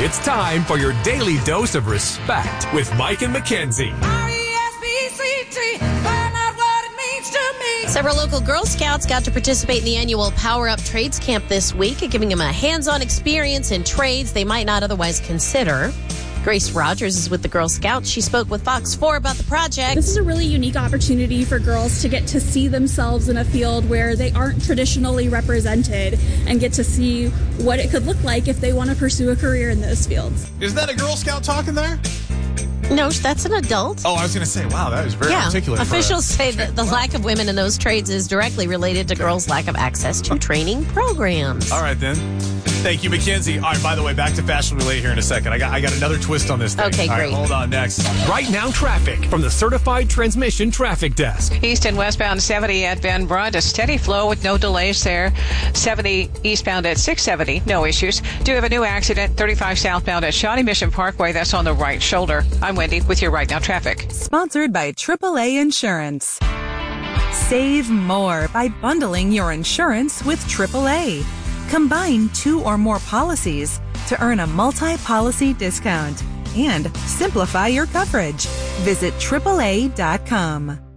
It's time for your daily dose of respect with Mike and Mackenzie. R-E-S-P-C-T, find out what it means to me. Several local Girl Scouts got to participate in the annual Power Up Trades Camp this week, giving them a hands-on experience in trades they might not otherwise consider. Grace Rogers is with the Girl Scouts. She spoke with Fox 4 about the project. This is a really unique opportunity for girls to get to see themselves in a field where they aren't traditionally represented and get to see what it could look like if they want to pursue a career in those fields. Is that a Girl Scout talking there? No, that's an adult. Oh, I was going to say, wow, that was very articulate. Officials say that the lack of women in those trades is directly related to girls' lack of access to training programs. All right, then. Thank you, Mackenzie. All right, by the way, back to Fashion Relay here in a second. I got another twist on this thing. Okay, All great. right, hold on, next. Right now, traffic from the Certified Transmission Traffic Desk. East and westbound 70 at Van Brunt, a steady flow with no delays there. 70 eastbound at 670, no issues. Do have a new accident, 35 southbound at Shawnee Mission Parkway. That's on the right shoulder. I'm Wendy with your Right Now traffic. Sponsored by AAA Insurance. Save more by bundling your insurance with AAA. Combine 2 or more policies to earn a multi-policy discount and simplify your coverage. Visit AAA.com.